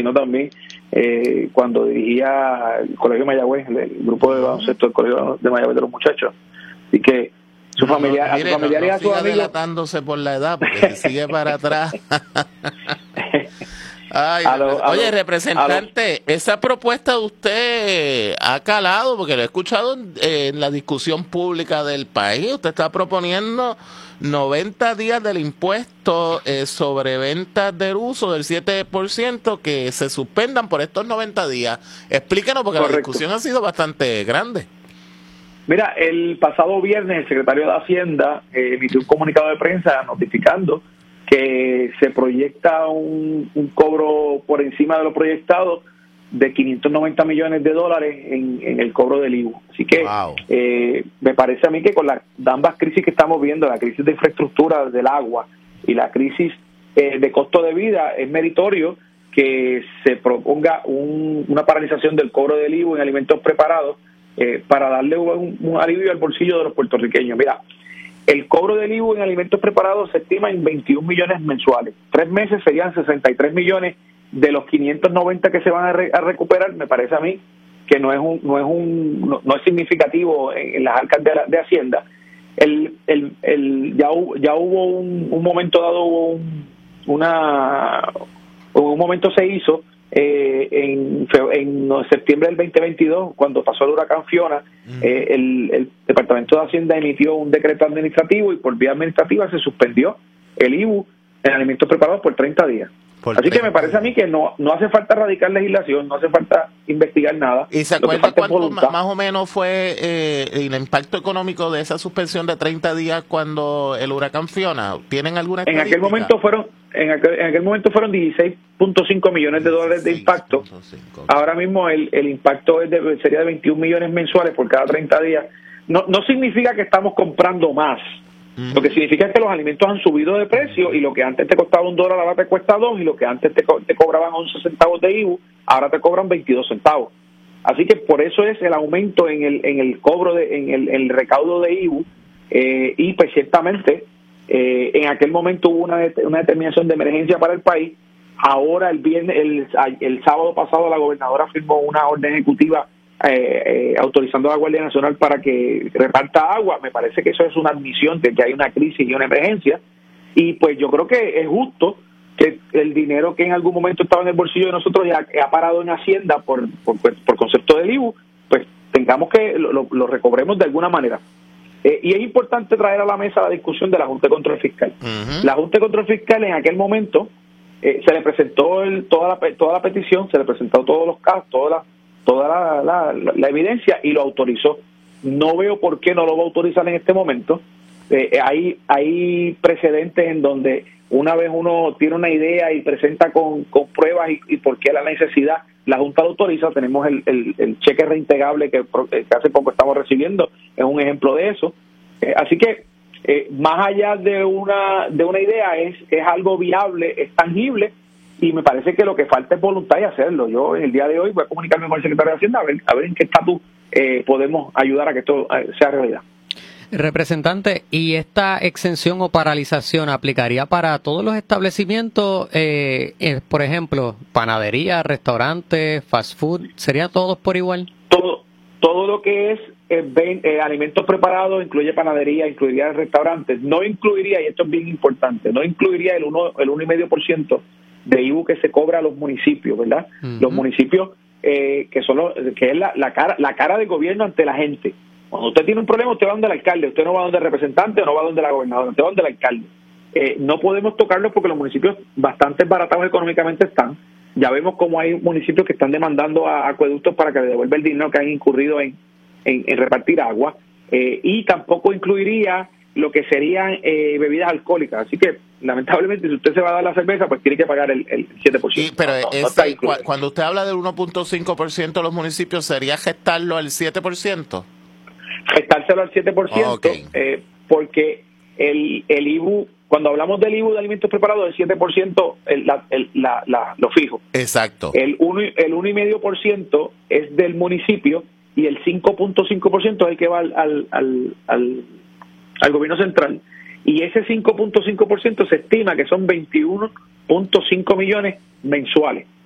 sino también cuando dirigía el Colegio Mayagüez, el grupo de baloncesto del Colegio de Mayagüez de los muchachos. Así que su familia, mire, a su familiar y a sus siga amigos... delatándose por la edad, porque si sigue para atrás... Ay, oye, representante, esa propuesta de usted ha calado, porque lo he escuchado en la discusión pública del país. Usted está proponiendo 90 días del impuesto sobre ventas del uso del 7% que se suspendan por estos 90 días. Explíquenos, porque Correcto. La discusión ha sido bastante grande. Mira, el pasado viernes el secretario de Hacienda emitió un comunicado de prensa notificando que se proyecta un cobro por encima de lo proyectado de $590 millones en el cobro del IVU. Así que wow. Me parece a mí que con ambas crisis que estamos viendo, la crisis de infraestructura del agua y la crisis de costo de vida, es meritorio que se proponga una paralización del cobro del IVU en alimentos preparados para darle un alivio al bolsillo de los puertorriqueños. Mira, el cobro del IVU en alimentos preparados se estima en 21 millones mensuales. 3 meses serían 63 millones de los 590 que se van a recuperar. Me parece a mí que no es significativo en las arcas de Hacienda. Ya hubo un momento dado, un momento se hizo en septiembre del 2022, cuando pasó el huracán Fiona. El Departamento de Hacienda emitió un decreto administrativo y por vía administrativa se suspendió el IVU en alimentos preparados por 30 días. Así que me parece a mí que no hace falta radicar legislación, no hace falta investigar nada. ¿Y se acuerda cuánto más o menos fue el impacto económico de esa suspensión de 30 días cuando el huracán Fiona? ¿Tienen alguna estadística? En aquel momento fueron 16.5 millones de dólares de impacto. Ahora mismo el impacto sería de 21 millones mensuales por cada 30 días. No significa que estamos comprando más. Lo que significa es que los alimentos han subido de precio y lo que antes te costaba $1 ahora te cuesta 2, y lo que antes te cobraban 11 centavos de IVU ahora te cobran 22 centavos. Así que por eso es el aumento en el cobro en el recaudo de IVU. Y pues ciertamente en aquel momento hubo una determinación de emergencia para el país. Ahora el sábado pasado la gobernadora firmó una orden ejecutiva autorizando a la Guardia Nacional para que reparta agua. Me parece que eso es una admisión de que hay una crisis y una emergencia, y pues yo creo que es justo que el dinero que en algún momento estaba en el bolsillo de nosotros ya ha parado en Hacienda por concepto del IVU, pues tengamos que lo recobremos de alguna manera. Y es importante traer a la mesa la discusión de la Junta de Control Fiscal. La Junta de Control Fiscal en aquel momento se le presentó toda la petición, se le presentó todos los casos, toda la evidencia, y lo autorizó. No veo por qué no lo va a autorizar en este momento. Hay precedentes en donde una vez uno tiene una idea y presenta con pruebas y por qué la necesidad, la Junta lo autoriza. Tenemos el cheque reintegrable que hace poco estamos recibiendo, es un ejemplo de eso. Así que más allá de una idea, es algo viable, es tangible, y me parece que lo que falta es voluntad de hacerlo. Yo en el día de hoy voy a comunicarme con el secretario de Hacienda a ver en qué estatus podemos ayudar a que esto sea realidad. Representante, ¿y esta exención o paralización aplicaría para todos los establecimientos? Por ejemplo, panadería, restaurantes, fast food, ¿serían todos por igual? Todo lo que es alimentos preparados incluye panadería, incluiría restaurantes. No incluiría, y esto es bien importante, no incluiría el 1,5% de IVU que se cobra a los municipios, ¿verdad? Los municipios que es la cara del gobierno ante la gente. Cuando usted tiene un problema, usted va donde el alcalde, usted no va donde el representante, o no va donde la gobernadora, usted va donde el alcalde. No podemos tocarlos porque los municipios bastante baratados económicamente están. Ya vemos cómo hay municipios que están demandando a acueductos para que le devuelva el dinero que han incurrido en repartir agua, y tampoco incluiría lo que serían bebidas alcohólicas. Así que, lamentablemente, si usted se va a dar la cerveza, pues tiene que pagar el 7%. Pero cuando usted habla del 1.5% de los municipios, ¿sería gestarlo al 7%? Gestárselo al 7%, okay. Porque el IVU, cuando hablamos del IVU de alimentos preparados, el 7% lo fijo. Exacto. El 1,5% es del municipio, y el 5.5% es el que va al gobierno central, y ese 5.5% se estima que son 21.5 millones mensuales.